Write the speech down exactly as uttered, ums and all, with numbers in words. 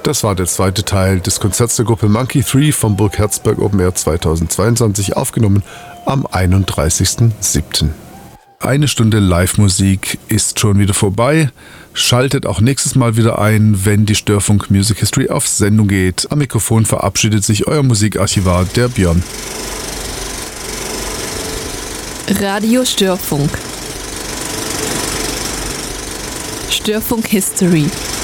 Das war der zweite Teil des Konzerts der Gruppe Monkey drei vom Burg Herzberg Open Air zweitausendzweiundzwanzig, aufgenommen am einunddreißigsten siebten Eine Stunde Live-Musik ist schon wieder vorbei. Schaltet auch nächstes Mal wieder ein, wenn die Störfunk Music History auf Sendung geht. Am Mikrofon verabschiedet sich euer Musikarchivar, der Björn. Radio Störfunk. Störfunk History.